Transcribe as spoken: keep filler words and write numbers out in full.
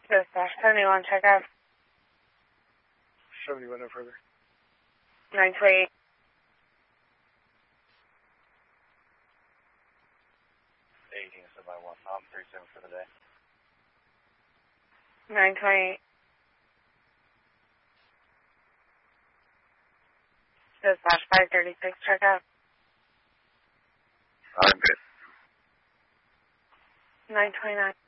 Dispatch seventy-one, check out. seventy-one, no further. nine twenty-eight. eighteen, so by one. I'm three seven for the day. nine twenty-eight. Dispatch five thirty-six, check out. I'm good. nine twenty-nine.